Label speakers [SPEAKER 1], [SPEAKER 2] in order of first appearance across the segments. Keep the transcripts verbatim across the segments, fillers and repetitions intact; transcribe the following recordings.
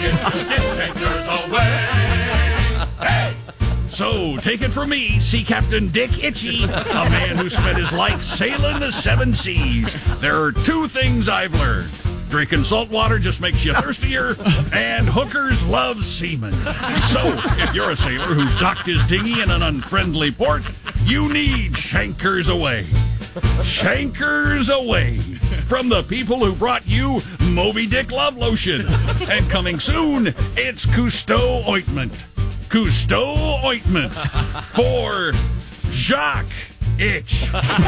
[SPEAKER 1] Get shankers away. Hey! So, take it from me, Sea Captain Dick Itchy, a man who spent his life sailing the seven seas. There are two things I've learned. Drinking salt water just makes you thirstier, and hookers love seamen. So, if you're a sailor who's docked his dinghy in an unfriendly port, you need Shankers Away. Shankers Away. From the people who brought you Moby Dick Love Lotion. And coming soon, it's Cousteau Ointment. Cousteau Ointment for Jacques Itch.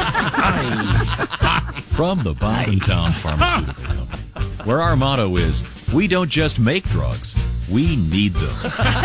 [SPEAKER 2] From the Bottomtown Pharmaceutical Company, where our motto is, we don't just make drugs, we need them.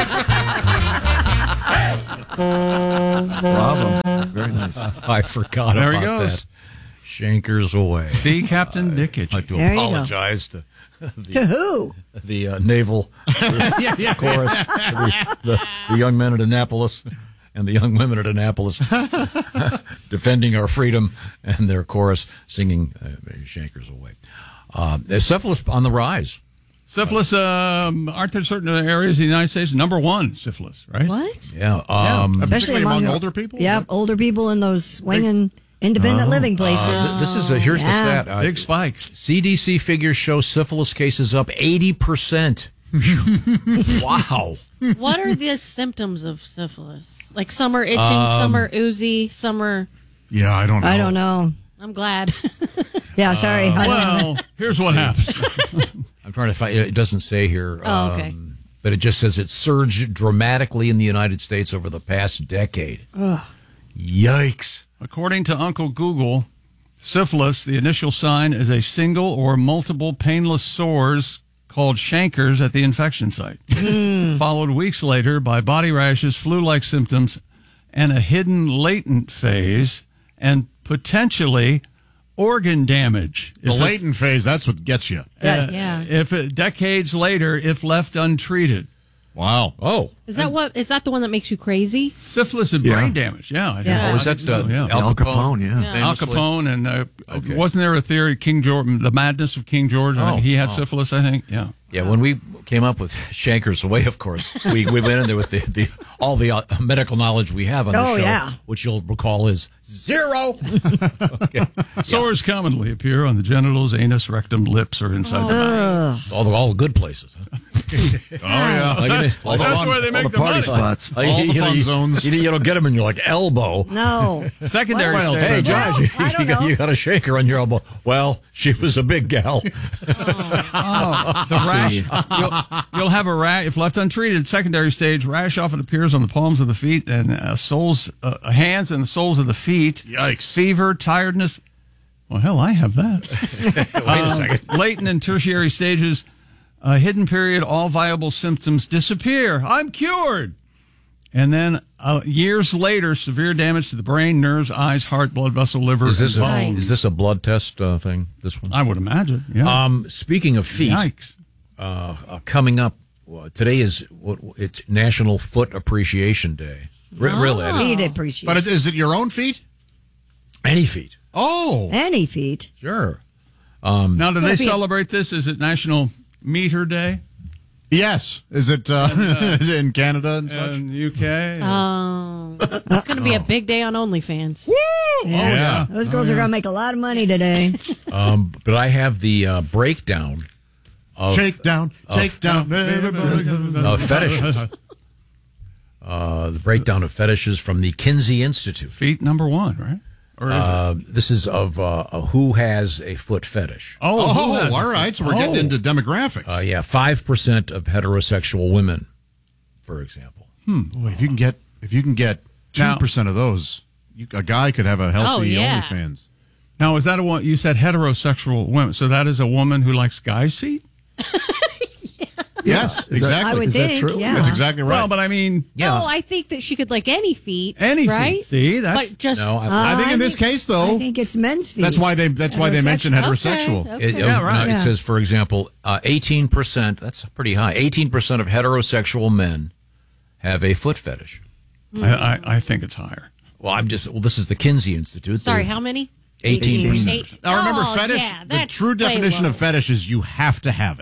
[SPEAKER 3] Bravo. Very nice.
[SPEAKER 2] I forgot
[SPEAKER 4] There he
[SPEAKER 2] about
[SPEAKER 4] goes.
[SPEAKER 2] that. Shankers Away.
[SPEAKER 4] See, Captain Dick
[SPEAKER 2] I'd like to
[SPEAKER 5] There you go.
[SPEAKER 2] apologize to the,
[SPEAKER 5] To who?
[SPEAKER 2] the uh, naval
[SPEAKER 3] yeah, yeah.
[SPEAKER 2] chorus, the, the, the young men at Annapolis and the young women at Annapolis defending our freedom, and their chorus singing uh, Shankers Away. Uh, syphilis on the rise.
[SPEAKER 4] Syphilis, um, aren't there certain areas of the United States? Number one, syphilis, right?
[SPEAKER 5] What?
[SPEAKER 2] Yeah. Um,
[SPEAKER 5] Especially
[SPEAKER 3] Particularly among
[SPEAKER 5] the-
[SPEAKER 3] older people?
[SPEAKER 5] Yep, older people in those swinging independent living places.
[SPEAKER 2] uh, th- this is a, here's the
[SPEAKER 5] Yeah.
[SPEAKER 2] stat. Uh,
[SPEAKER 4] Big spike.
[SPEAKER 2] C D C figures show syphilis cases up eighty percent. Wow.
[SPEAKER 6] What are the symptoms of syphilis? Like some are itching, some are oozy, some are.
[SPEAKER 3] Yeah, I don't know.
[SPEAKER 5] I don't know.
[SPEAKER 6] I'm glad.
[SPEAKER 5] Yeah, sorry. I don't know.
[SPEAKER 4] Well, here's what happens.
[SPEAKER 2] I'm trying to find. It doesn't say here.
[SPEAKER 6] Oh, okay.
[SPEAKER 2] um, but it just says it surged dramatically in the United States over the past decade. Yikes.
[SPEAKER 4] According to Uncle Google, syphilis, the initial sign is a single or multiple painless sores called chancres at the infection site, followed weeks later by body rashes, flu-like symptoms, and a hidden latent phase, and potentially organ damage.
[SPEAKER 3] The
[SPEAKER 4] If it-
[SPEAKER 3] latent phase, that's what gets you.
[SPEAKER 4] uh,
[SPEAKER 6] Yeah.
[SPEAKER 4] If it, decades later, if left untreated.
[SPEAKER 3] Wow.
[SPEAKER 2] Oh.
[SPEAKER 6] Is that what? Is that the one that makes you ccrazy?
[SPEAKER 4] Syphilis and
[SPEAKER 3] Yeah.
[SPEAKER 4] brain damage, yeah. I think-
[SPEAKER 5] Yeah.
[SPEAKER 2] Oh, is
[SPEAKER 4] I
[SPEAKER 2] that
[SPEAKER 4] think so,
[SPEAKER 2] uh,
[SPEAKER 4] yeah.
[SPEAKER 2] Al
[SPEAKER 3] Al
[SPEAKER 2] Capone?
[SPEAKER 3] Capone, yeah.
[SPEAKER 6] Yeah.
[SPEAKER 4] Al
[SPEAKER 2] Famously?
[SPEAKER 4] Capone, and uh,
[SPEAKER 2] Okay.
[SPEAKER 4] wasn't there a theory, King George, the madness of King George? I
[SPEAKER 2] Oh,
[SPEAKER 4] think he had
[SPEAKER 2] oh.
[SPEAKER 4] syphilis, I think, yeah.
[SPEAKER 2] Yeah, when we came up with Shankers Away, of course, we, we went in there with the, the all the uh, medical knowledge we have on the
[SPEAKER 5] Oh,
[SPEAKER 2] show,
[SPEAKER 5] yeah.
[SPEAKER 2] which you'll recall is zero. Okay.
[SPEAKER 4] Sores commonly appear on the genitals, anus, rectum, lips, or inside the mouth.
[SPEAKER 2] All the all the good places. Huh?
[SPEAKER 3] Oh, yeah.
[SPEAKER 2] Like,
[SPEAKER 4] That's,
[SPEAKER 3] all the
[SPEAKER 4] that's
[SPEAKER 3] fun-
[SPEAKER 4] where they
[SPEAKER 3] all
[SPEAKER 4] make
[SPEAKER 3] the
[SPEAKER 4] the,
[SPEAKER 3] party
[SPEAKER 4] money.
[SPEAKER 3] spots.
[SPEAKER 2] Like,
[SPEAKER 3] All the
[SPEAKER 2] you know,
[SPEAKER 3] fun
[SPEAKER 2] you,
[SPEAKER 3] zones.
[SPEAKER 2] You, you don't get them in your like elbow.
[SPEAKER 5] No.
[SPEAKER 4] Secondary
[SPEAKER 2] Well,
[SPEAKER 4] stage.
[SPEAKER 2] hey, Josh,
[SPEAKER 5] Well,
[SPEAKER 2] you,
[SPEAKER 5] I don't
[SPEAKER 2] got,
[SPEAKER 5] know.
[SPEAKER 2] you got a shaker on your elbow. Well, she was a big gal.
[SPEAKER 4] Oh, the rash. You'll, you'll have a rash if left untreated. Secondary stage rash often appears on the palms of the feet and uh, soles, uh, hands, and the soles of the feet.
[SPEAKER 3] Yikes.
[SPEAKER 4] Fever, tiredness. Well, hell, I have that.
[SPEAKER 2] Wait a second.
[SPEAKER 4] Latent and tertiary stages, a hidden period, all viable symptoms disappear. I'm cured. And then uh, years later, severe damage to the brain, nerves, eyes, heart, blood vessel, liver,
[SPEAKER 2] Is this
[SPEAKER 4] and
[SPEAKER 2] a,
[SPEAKER 4] bones.
[SPEAKER 2] is this a blood test uh, thing? This one.
[SPEAKER 4] I would imagine. Yeah.
[SPEAKER 2] Um, speaking of feet,
[SPEAKER 4] Yikes.
[SPEAKER 2] uh, uh, coming up uh, today is what it's National Foot Appreciation Day. Re- Really, I
[SPEAKER 5] Feet
[SPEAKER 2] didn't-
[SPEAKER 5] appreciate.
[SPEAKER 3] But it, is it your own feet?
[SPEAKER 2] any feet?
[SPEAKER 3] Oh.
[SPEAKER 5] Any feet.
[SPEAKER 2] Sure.
[SPEAKER 4] Now, do they
[SPEAKER 5] Could be a-
[SPEAKER 4] celebrate this? Is it National Meter Day
[SPEAKER 3] Yes. Is it uh, in Canada and such?
[SPEAKER 4] in U K?
[SPEAKER 6] Oh, it's going to be a big day on OnlyFans.
[SPEAKER 3] yeah.
[SPEAKER 5] Those girls are going to make a lot of money today.
[SPEAKER 2] Um, but I have the uh, breakdown of
[SPEAKER 3] Shake down, take down, everybody.
[SPEAKER 2] uh, fetishes. Uh, the breakdown of fetishes from the Kinsey Institute.
[SPEAKER 4] Feet number one, right? Or is it?
[SPEAKER 2] Uh, this is of uh, uh, who has a foot fetish.
[SPEAKER 4] Oh, who
[SPEAKER 3] Oh,
[SPEAKER 4] has it?
[SPEAKER 3] all right. So we're getting
[SPEAKER 4] Oh.
[SPEAKER 3] into demographics.
[SPEAKER 2] Uh, yeah, five percent of heterosexual women, for example.
[SPEAKER 3] Boy, if you can get if you can get two
[SPEAKER 4] Now-
[SPEAKER 3] percent of those, you, a guy could have a healthy
[SPEAKER 6] Oh, yeah.
[SPEAKER 3] OnlyFans.
[SPEAKER 4] Now, is that a one? You said heterosexual women, so that is a woman who likes guys' feet.
[SPEAKER 3] Yes, exactly.
[SPEAKER 5] I would
[SPEAKER 2] Is that
[SPEAKER 5] think,
[SPEAKER 2] true?
[SPEAKER 5] yeah.
[SPEAKER 3] That's exactly right.
[SPEAKER 4] Well, but I mean,
[SPEAKER 2] Yeah.
[SPEAKER 6] Oh, I think that she could like any feet.
[SPEAKER 4] Any feet.
[SPEAKER 6] right?
[SPEAKER 4] See, that's-
[SPEAKER 6] but just
[SPEAKER 2] No, I,
[SPEAKER 3] I think
[SPEAKER 5] Uh,
[SPEAKER 3] in this
[SPEAKER 5] think-
[SPEAKER 3] case, though,
[SPEAKER 5] I think it's men's feet.
[SPEAKER 3] that's why they that's why they mention
[SPEAKER 5] Heterosexual.
[SPEAKER 3] heterosexual.
[SPEAKER 6] Okay,
[SPEAKER 2] It,
[SPEAKER 6] okay.
[SPEAKER 2] uh,
[SPEAKER 4] Yeah, right.
[SPEAKER 2] no, it
[SPEAKER 5] Yeah.
[SPEAKER 2] says, for example, uh, eighteen percent, that's pretty high, eighteen percent of heterosexual men have a foot fetish.
[SPEAKER 4] I, I, I think it's higher.
[SPEAKER 2] Well, I'm just, well, this is the Kinsey Institute.
[SPEAKER 6] Sorry,
[SPEAKER 2] They've-
[SPEAKER 6] how many?
[SPEAKER 2] eighteen percent.
[SPEAKER 6] Eight.
[SPEAKER 3] Now remember,
[SPEAKER 6] Oh,
[SPEAKER 3] fetish.
[SPEAKER 6] yeah,
[SPEAKER 3] the
[SPEAKER 6] that's
[SPEAKER 3] true
[SPEAKER 6] way
[SPEAKER 3] definition
[SPEAKER 6] low.
[SPEAKER 3] of fetish is you have to have it.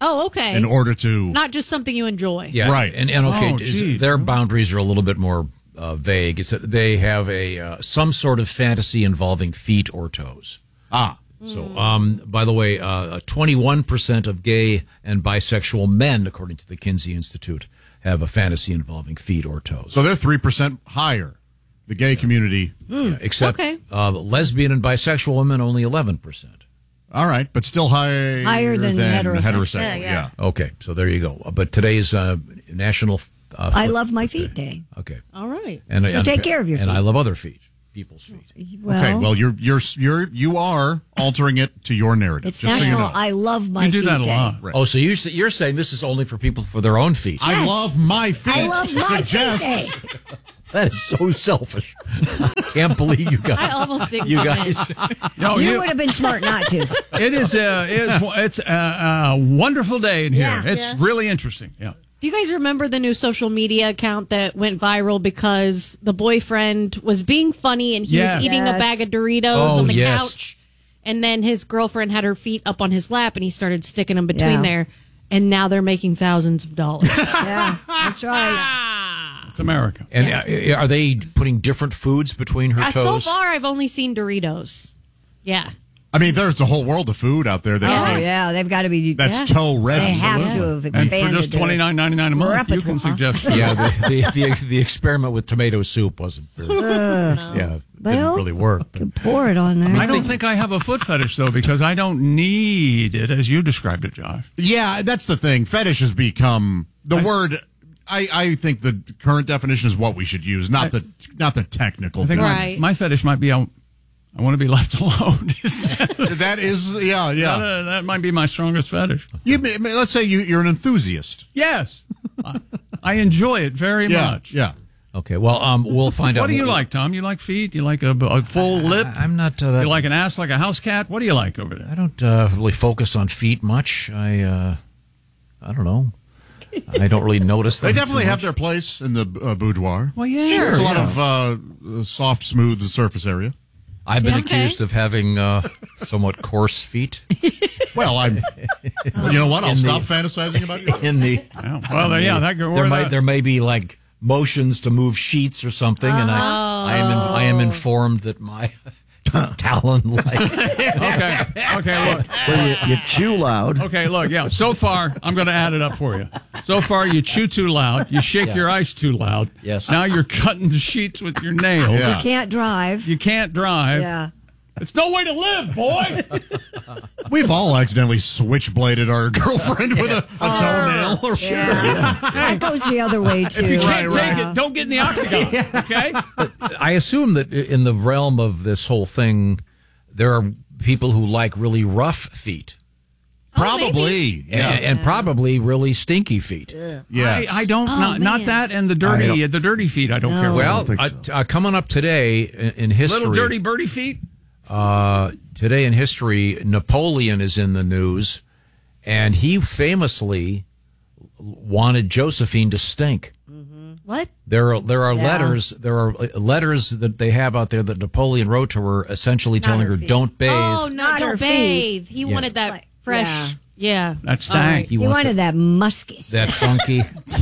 [SPEAKER 6] Oh, okay.
[SPEAKER 3] in order to.
[SPEAKER 6] Not just something you enjoy.
[SPEAKER 2] Yeah,
[SPEAKER 3] Right.
[SPEAKER 2] And and okay,
[SPEAKER 4] Oh,
[SPEAKER 2] is-
[SPEAKER 4] gee.
[SPEAKER 2] their boundaries are a little bit more uh, vague. It's that they have a uh, some sort of fantasy involving feet or toes.
[SPEAKER 3] Ah.
[SPEAKER 2] So, um, by the way, uh, twenty-one percent of gay and bisexual men, according to the Kinsey Institute, have a fantasy involving feet or toes.
[SPEAKER 3] So they're three percent higher. The gay community.
[SPEAKER 2] Yeah, except
[SPEAKER 6] Okay.
[SPEAKER 2] uh, lesbian and bisexual women, only eleven percent.
[SPEAKER 3] All right, but still higher,
[SPEAKER 5] Higher than heterosexual.
[SPEAKER 3] Yeah,
[SPEAKER 6] Yeah,
[SPEAKER 2] Okay, so there you go. But today's uh, National. Uh,
[SPEAKER 5] I
[SPEAKER 2] Foot-
[SPEAKER 5] love my feet day.
[SPEAKER 2] Okay,
[SPEAKER 6] All right.
[SPEAKER 2] and,
[SPEAKER 5] So take care of your
[SPEAKER 2] And
[SPEAKER 5] feet.
[SPEAKER 2] I love other feet, people's feet.
[SPEAKER 5] Well,
[SPEAKER 3] Okay, well you're you're you're you are altering it to your narrative.
[SPEAKER 5] it's
[SPEAKER 3] just so you
[SPEAKER 5] National
[SPEAKER 3] know.
[SPEAKER 5] I love my
[SPEAKER 4] You do
[SPEAKER 5] feet
[SPEAKER 4] that a
[SPEAKER 5] day.
[SPEAKER 4] lot.
[SPEAKER 3] Right.
[SPEAKER 2] Oh, so you're you're saying this is only for people for their own feet?
[SPEAKER 3] I
[SPEAKER 5] Yes.
[SPEAKER 3] love my feet.
[SPEAKER 5] I love my feet
[SPEAKER 3] Suggest-
[SPEAKER 5] day.
[SPEAKER 2] That is so selfish. I can't believe you guys.
[SPEAKER 6] I almost didn't
[SPEAKER 2] You
[SPEAKER 6] come in.
[SPEAKER 2] guys.
[SPEAKER 4] No,
[SPEAKER 5] You
[SPEAKER 4] you-
[SPEAKER 5] would have been smart not to.
[SPEAKER 4] it is a it's, it's a, a wonderful day in here.
[SPEAKER 5] Yeah.
[SPEAKER 4] It's
[SPEAKER 6] Yeah.
[SPEAKER 4] really interesting. Yeah.
[SPEAKER 6] Do you guys remember the new social media account that went viral because the boyfriend was being funny and he
[SPEAKER 4] Yes.
[SPEAKER 6] was eating
[SPEAKER 5] Yes.
[SPEAKER 6] a bag of Doritos
[SPEAKER 2] Oh,
[SPEAKER 6] on the
[SPEAKER 2] yes.
[SPEAKER 6] couch? And then his girlfriend had her feet up on his lap and he started sticking them between
[SPEAKER 5] Yeah.
[SPEAKER 6] there. And now they're making thousands of dollars.
[SPEAKER 5] Yeah, that's right.
[SPEAKER 4] It's America.
[SPEAKER 2] And uh, are they putting different foods between her
[SPEAKER 6] Uh, so
[SPEAKER 2] toes?
[SPEAKER 6] far, I've only seen Doritos. Yeah.
[SPEAKER 3] I mean, there's a whole world of food out there that
[SPEAKER 5] Oh, yeah, they've got to be.
[SPEAKER 3] that's
[SPEAKER 6] Yeah.
[SPEAKER 3] toe ready.
[SPEAKER 5] They have
[SPEAKER 6] Yeah.
[SPEAKER 5] to have
[SPEAKER 4] And
[SPEAKER 5] expanded.
[SPEAKER 4] for just
[SPEAKER 5] their
[SPEAKER 4] twenty nine ninety nine a month, you
[SPEAKER 5] repertoire.
[SPEAKER 4] can suggest.
[SPEAKER 2] Yeah, the, the, the, the experiment with tomato soup wasn't really, yeah,
[SPEAKER 5] Well,
[SPEAKER 2] didn't really work.
[SPEAKER 5] You could pour it on there.
[SPEAKER 4] I don't think I have a foot fetish though, because I don't need it as you described it, Josh.
[SPEAKER 3] Yeah, that's the thing. Fetish has become the word. I, I think the current definition is what we should use, not the not the technical.
[SPEAKER 4] I think
[SPEAKER 6] Right.
[SPEAKER 4] my, my fetish might be I, I want to be left alone. Is that,
[SPEAKER 3] That is, yeah, yeah.
[SPEAKER 4] uh, that might be my strongest fetish.
[SPEAKER 3] You, may- may- let's say you, you're an enthusiast.
[SPEAKER 4] Yes, I, I enjoy it very
[SPEAKER 3] Yeah,
[SPEAKER 4] much.
[SPEAKER 3] yeah.
[SPEAKER 2] Okay, well, um, we'll find out.
[SPEAKER 4] What do you like, Tom? You like feet? You like a, a full lip?
[SPEAKER 2] I, I'm not. Uh, that,
[SPEAKER 4] You like an ass like a house cat? What do you like over
[SPEAKER 2] I
[SPEAKER 4] there?
[SPEAKER 2] don't uh, really focus on feet much. I, uh, I don't know. I don't really notice them.
[SPEAKER 3] They definitely
[SPEAKER 2] too
[SPEAKER 3] have
[SPEAKER 2] much.
[SPEAKER 3] their place in the uh, boudoir.
[SPEAKER 4] Well, yeah.
[SPEAKER 3] There's a lot of uh, soft, smooth surface area.
[SPEAKER 2] I've been
[SPEAKER 6] Yeah, okay.
[SPEAKER 2] accused of having uh, somewhat coarse feet
[SPEAKER 3] Well, I'm. You know what? I'll
[SPEAKER 2] In the-
[SPEAKER 3] stop fantasizing about it.
[SPEAKER 2] in the.
[SPEAKER 4] Yeah. Well, there, yeah, that could
[SPEAKER 2] There
[SPEAKER 4] or
[SPEAKER 2] might
[SPEAKER 4] that-
[SPEAKER 2] there may be like motions to move sheets or something, and I I am in, I am informed that my talon like
[SPEAKER 4] Okay. Okay. Look.
[SPEAKER 7] So you, you chew loud.
[SPEAKER 4] Okay. Look. Yeah. So far, I'm going to add it up for you. So far, you chew too loud. You shake
[SPEAKER 2] Yeah.
[SPEAKER 4] your ice too loud.
[SPEAKER 2] Yes.
[SPEAKER 4] Now you're cutting the sheets with your nails.
[SPEAKER 3] Yeah.
[SPEAKER 5] Can't drive.
[SPEAKER 4] You can't drive.
[SPEAKER 5] Yeah.
[SPEAKER 4] It's no way to live, boy.
[SPEAKER 3] We've all accidentally switchbladed our girlfriend with a, a toenail. Or
[SPEAKER 5] Yeah. That goes the other way, too.
[SPEAKER 4] If you can't
[SPEAKER 3] Right,
[SPEAKER 4] take
[SPEAKER 5] right.
[SPEAKER 4] it, don't get in the octagon. Okay.
[SPEAKER 2] I assume that in the realm of this whole thing, there are people who like really rough feet.
[SPEAKER 3] Probably. Yeah.
[SPEAKER 2] And, and probably really stinky feet.
[SPEAKER 3] Yes.
[SPEAKER 4] I, I don't not, not
[SPEAKER 6] man.
[SPEAKER 4] that and the dirty the dirty feet. I don't care. what.
[SPEAKER 2] Well,
[SPEAKER 3] think
[SPEAKER 2] uh,
[SPEAKER 3] so.
[SPEAKER 2] t- uh, coming up today in, in history,
[SPEAKER 4] Little dirty birdie feet.
[SPEAKER 2] uh, today in history, Napoleon is in the news, and he famously wanted Josephine to stink.
[SPEAKER 6] What?
[SPEAKER 2] There are there are
[SPEAKER 5] Yeah.
[SPEAKER 2] letters there are uh, letters that they have out there that Napoleon wrote to her, essentially telling
[SPEAKER 5] her
[SPEAKER 2] her,
[SPEAKER 5] feet.
[SPEAKER 2] "Don't bathe."
[SPEAKER 6] Oh, no,
[SPEAKER 5] Not her
[SPEAKER 6] don't
[SPEAKER 5] feet.
[SPEAKER 6] bathe. He
[SPEAKER 2] Yeah.
[SPEAKER 6] wanted that
[SPEAKER 5] Like-
[SPEAKER 6] fresh. Yeah.
[SPEAKER 4] That
[SPEAKER 6] All
[SPEAKER 4] stank.
[SPEAKER 6] right.
[SPEAKER 2] He
[SPEAKER 5] He
[SPEAKER 2] wants
[SPEAKER 5] wanted that musky.
[SPEAKER 2] that funky.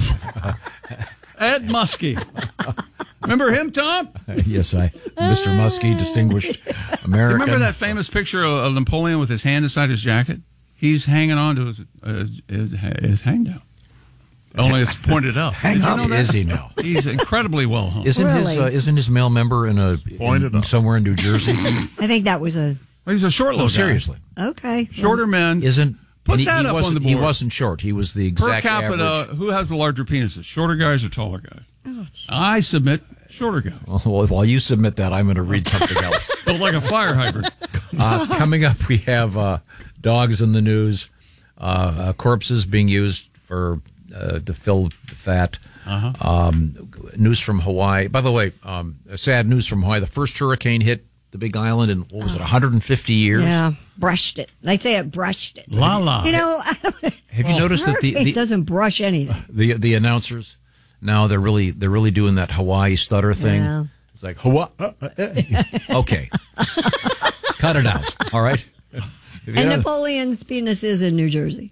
[SPEAKER 4] Ed Muskie. Remember him, Tom?
[SPEAKER 2] Yes, I, Mister Muskie, distinguished American.
[SPEAKER 4] Remember that famous picture of, of Napoleon with his hand inside his jacket? He's hanging on to his uh, his, his hang down. Only it's pointed up. Did you know that?
[SPEAKER 2] Is he now?
[SPEAKER 4] He's incredibly well hung.
[SPEAKER 2] Isn't his
[SPEAKER 5] Really?
[SPEAKER 2] uh, isn't his male member in a
[SPEAKER 3] Pointed
[SPEAKER 2] in,
[SPEAKER 3] up.
[SPEAKER 2] somewhere in New Jersey?
[SPEAKER 5] I think that was a.
[SPEAKER 4] He's a short little
[SPEAKER 2] Oh,
[SPEAKER 4] guy.
[SPEAKER 2] seriously,
[SPEAKER 5] Okay.
[SPEAKER 4] Shorter men.
[SPEAKER 2] isn't
[SPEAKER 4] Put
[SPEAKER 2] and he,
[SPEAKER 4] that
[SPEAKER 2] he
[SPEAKER 4] up on
[SPEAKER 2] wasn't-
[SPEAKER 4] the
[SPEAKER 2] He
[SPEAKER 4] board.
[SPEAKER 2] wasn't short. He was the
[SPEAKER 4] Per
[SPEAKER 2] exact
[SPEAKER 4] capita,
[SPEAKER 2] average.
[SPEAKER 4] who has the larger penises? Shorter guys or taller guys? I submit shorter guy.
[SPEAKER 2] Well, while you submit that, I'm going to read something else.
[SPEAKER 4] Built like a fire hydrant.
[SPEAKER 2] Uh, coming up, we have uh, dogs in the news, uh, uh, corpses being used for uh, to fill the fat.
[SPEAKER 4] Uh-huh.
[SPEAKER 2] Um, news from Hawaii. By the way, um, sad news from Hawaii. The first hurricane hit the Big Island in what was it, one hundred fifty years?
[SPEAKER 5] Yeah. Brushed it. They say it brushed it.
[SPEAKER 4] La la.
[SPEAKER 5] You know, I don't,
[SPEAKER 2] Have you noticed that the,
[SPEAKER 5] hurricane
[SPEAKER 2] the
[SPEAKER 5] doesn't brush anything.
[SPEAKER 2] the the announcers now they're really they're really doing that Hawaii stutter thing.
[SPEAKER 5] Yeah.
[SPEAKER 2] It's like Hawaii. Okay, cut it out. All right. The
[SPEAKER 5] And
[SPEAKER 2] other-
[SPEAKER 5] Napoleon's penis is in New Jersey.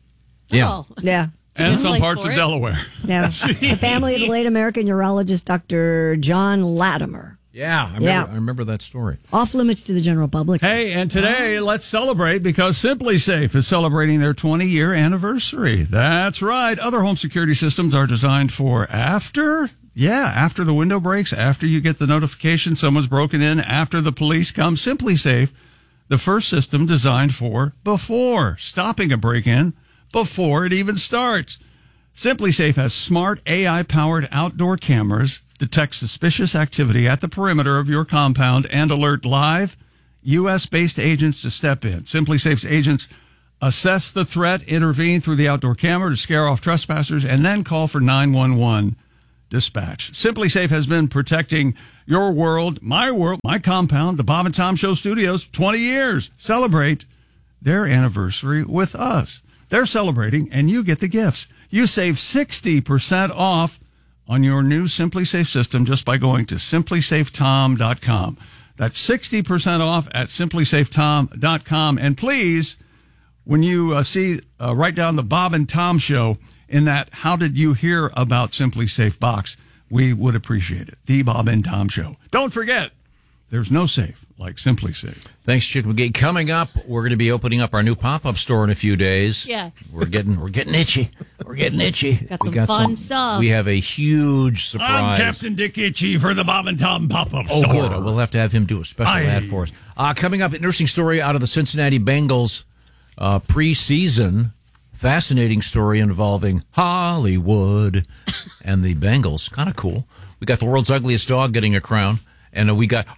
[SPEAKER 2] Yeah.
[SPEAKER 6] Oh.
[SPEAKER 5] Yeah.
[SPEAKER 4] And some
[SPEAKER 6] place
[SPEAKER 4] parts
[SPEAKER 6] for
[SPEAKER 4] of
[SPEAKER 6] it.
[SPEAKER 4] Delaware.
[SPEAKER 5] Yeah. The family of the late American urologist Doctor John Latimer.
[SPEAKER 2] Yeah, I remember,
[SPEAKER 5] Yeah.
[SPEAKER 2] I remember that story.
[SPEAKER 5] Off limits to the general public.
[SPEAKER 4] Hey, and today, let's celebrate because Simply Safe is celebrating their twenty-year anniversary. That's right. Other home security systems are designed for after, yeah, after the window breaks, after you get the notification someone's broken in, after the police come. Simply Safe, the first system designed for before, stopping a break-in before it even starts. Simply Safe has smart A I-powered outdoor cameras, detect suspicious activity at the perimeter of your compound, and alert live U S-based agents to step in. Simply Safe's agents assess the threat, intervene through the outdoor camera to scare off trespassers, and then call for nine one one dispatch. Simply Safe has been protecting your world, my world, my compound, the Bob and Tom Show studios, twenty years. Celebrate their anniversary with us. They're celebrating, and you get the gifts. You save sixty percent off on your new Simply Safe system just by going to simply safe tom dot com. That's sixty percent off at simply safe tom dot com. And please, when you uh, see uh, write down the Bob and Tom Show in that How Did You Hear About Simply Safe box, we would appreciate it. The Bob and Tom Show. Don't forget, there's no safe like Simply Safe.
[SPEAKER 2] Thanks, Chick McGee. Coming up, we're going to be opening up our new pop-up store in a few days.
[SPEAKER 6] Yeah.
[SPEAKER 2] We're getting we're getting itchy. We're getting itchy.
[SPEAKER 6] Got some
[SPEAKER 2] we got
[SPEAKER 6] fun
[SPEAKER 2] some,
[SPEAKER 6] stuff.
[SPEAKER 2] We have a huge surprise.
[SPEAKER 4] I'm Captain Dick Itchy for the Bob and Tom Pop-Up
[SPEAKER 2] Oh,
[SPEAKER 4] Store.
[SPEAKER 2] good. We'll have to have him do a special
[SPEAKER 4] Aye.
[SPEAKER 2] ad for us. Uh, coming up, an interesting story out of the Cincinnati Bengals uh, preseason. Fascinating story involving Hollywood and the Bengals. Kind of cool. We got the world's ugliest dog getting a crown, and uh, we got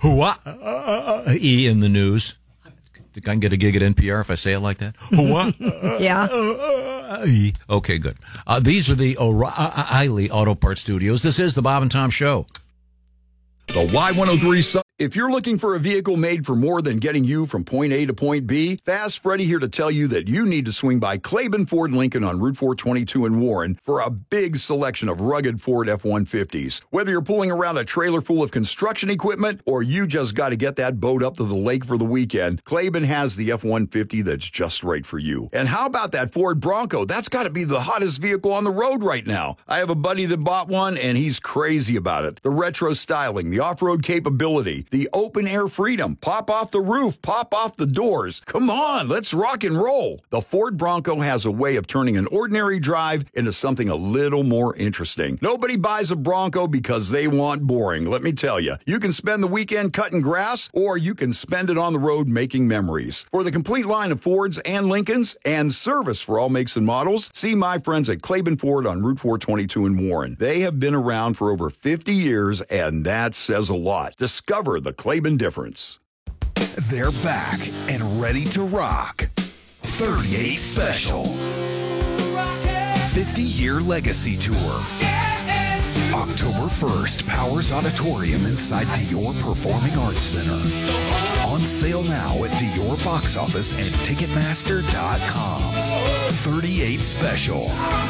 [SPEAKER 2] Hawaii in the news. Think I can get a gig at N P R if I say it like that? Hawaii.
[SPEAKER 5] Yeah.
[SPEAKER 2] Okay, good. Uh, these are the O'Reilly Auto Parts Studios. This is the Bob and Tom Show.
[SPEAKER 7] The Y one oh three Sun. If you're looking for a vehicle made for more than getting you from point A to point B, Fast Freddy here to tell you that you need to swing by Claiborne Ford Lincoln on Route four twenty-two in Warren for a big selection of rugged Ford F one fifties. Whether you're pulling around a trailer full of construction equipment or you just got to get that boat up to the lake for the weekend, Claiborne has the F one fifty that's just right for you. And how about that Ford Bronco? That's got to be the hottest vehicle on the road right now. I have a buddy that bought one and he's crazy about it. The retro styling, the off-road capability, the open-air freedom, pop off the roof, pop off the doors. Come on, let's rock and roll. The Ford Bronco has a way of turning an ordinary drive into something a little more interesting. Nobody buys a Bronco because they want boring, let me tell you. You can spend the weekend cutting grass, or you can spend it on the road making memories. For the complete line of Fords and Lincolns, and service for all makes and models, see my friends at Claiborne Ford on Route four twenty-two in Warren. They have been around for over fifty years, and that says a lot. Discover the Claiborne difference.
[SPEAKER 8] They're back and ready to rock. thirty-eight Special. fifty-year Legacy Tour. October first, Powers Auditorium inside Dior Performing Arts Center. On sale now at Dior Box Office and Ticketmaster dot com. thirty-eight Special.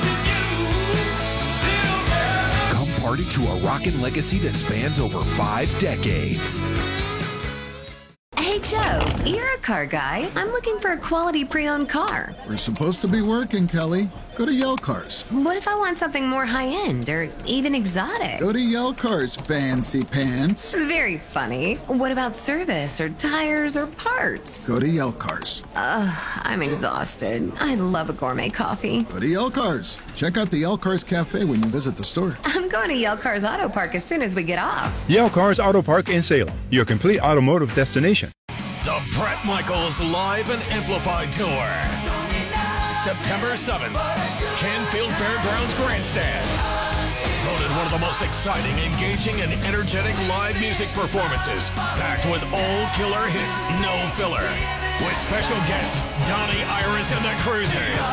[SPEAKER 8] Come party to a rockin' legacy that spans over five decades.
[SPEAKER 9] Hey, Joe, you're a car guy. I'm looking for a quality pre-owned car.
[SPEAKER 10] We're supposed to be working, Kelly. Go to Yell Cars.
[SPEAKER 9] What if I want something more high-end or even exotic?
[SPEAKER 10] Go to Yell Cars, fancy pants.
[SPEAKER 9] Very funny. What about service or tires or parts?
[SPEAKER 10] Go to Yell Cars.
[SPEAKER 9] Ugh, I'm exhausted. I love a gourmet coffee.
[SPEAKER 10] Go to Yell Cars. Check out the Yell Cars Cafe when you visit the store.
[SPEAKER 9] I'm going to Yell Cars Auto Park as soon as we get off.
[SPEAKER 11] Yell Cars Auto Park in Salem, your complete automotive destination.
[SPEAKER 12] The Bret Michaels Live and Amplified Tour. September seventh, Canfield Fairgrounds Grandstand. Voted one of the most exciting, engaging, and energetic live music performances, packed with all killer hits, no filler. With special guest Donnie Iris and the Cruisers.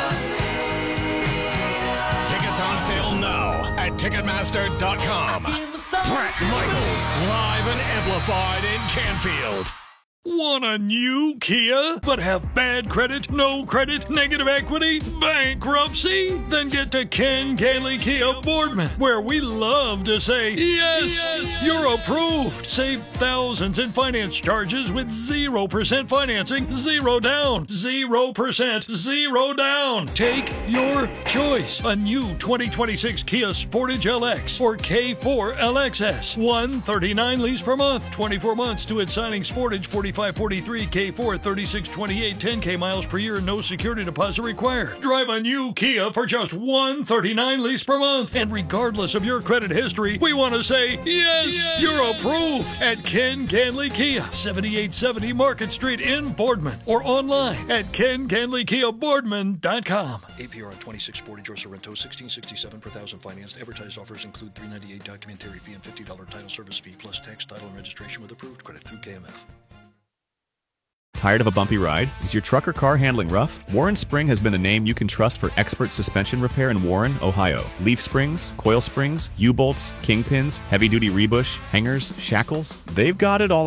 [SPEAKER 12] Tickets on sale now at Ticketmaster dot com. Bret Michaels Live and Amplified in Canfield.
[SPEAKER 1] Want a new Kia, but have bad credit, no credit, negative equity, bankruptcy? Then get to Ken Gailey Kia Boardman, where we love to say, yes, yes, you're approved. Save thousands in finance charges with zero percent financing, zero down, zero percent, zero down. Take your choice. A new twenty twenty-six Kia Sportage L X or K four L X S. one hundred thirty-nine lease per month, twenty-four months to its signing. Sportage forty-five forty-three, K four thirty-six twenty-eight, ten K miles per year, no security deposit required. Drive a new Kia for just one hundred thirty-nine lease per month. And regardless of your credit history, we want to say, yes, yes, you're approved at Ken Ganley Kia, seventy-eight seventy Market Street in Boardman, or online at ken ganley kia boardman dot com.
[SPEAKER 13] A P R on twenty-six Sportage or Sorrento, sixteen sixty-seven per thousand financed. Advertised offers include three ninety-eight documentary fee and fifty dollars title service fee plus tax, title, and registration with approved credit through K M F.
[SPEAKER 14] Tired of a bumpy ride? Is your truck or car handling rough? Warren Spring has been the name you can trust for expert suspension repair in Warren, Ohio. Leaf springs, coil springs, U-bolts, kingpins, heavy-duty rebush, hangers, shackles. They've got it all